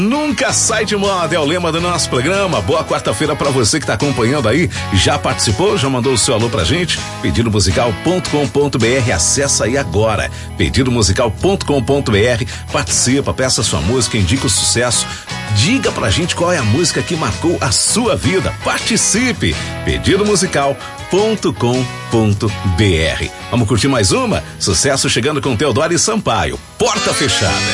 Nunca sai de moda é o lema do nosso programa. Boa quarta-feira pra você que tá acompanhando aí. Já participou? Já mandou o seu alô pra gente? Pedidomusical.com.br, acessa aí agora. Pedidomusical.com.br, participa, peça sua música, indica o sucesso. Diga pra gente qual é a música que marcou a sua vida. Participe. Pedidomusical.com.br. Vamos curtir mais uma? Sucesso chegando com Teodoro e Sampaio. Porta fechada.